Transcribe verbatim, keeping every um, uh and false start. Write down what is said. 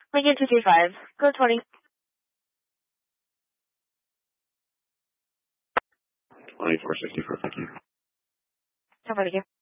Lincoln two three five. Go twenty. twenty-four sixty-four, thank you. How about you?